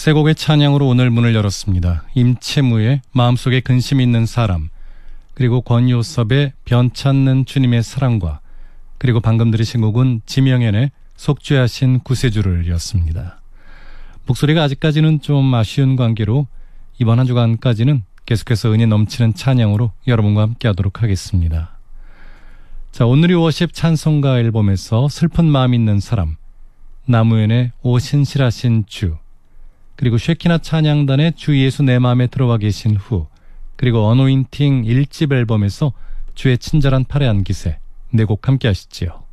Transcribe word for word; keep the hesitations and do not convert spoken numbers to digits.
세 곡의 찬양으로 오늘 문을 열었습니다. 임채무의 마음속에 근심이 있는 사람, 그리고 권요섭의 변찮는 주님의 사랑과, 그리고 방금 들으신 곡은 지명현의 속죄하신 구세주를 이었습니다. 목소리가 아직까지는 좀 아쉬운 관계로 이번 한 주간까지는 계속해서 은혜 넘치는 찬양으로 여러분과 함께 하도록 하겠습니다. 자, 오늘의 워십 찬송가 앨범에서 슬픈 마음 있는 사람, 나무현의 오 신실하신 주, 그리고 쉐키나 찬양단의 주 예수 내 마음에 들어와 계신 후, 그리고 어노인팅 일 집 앨범에서 주의 친절한 팔의 안기세, 네 곡 함께 하시지요.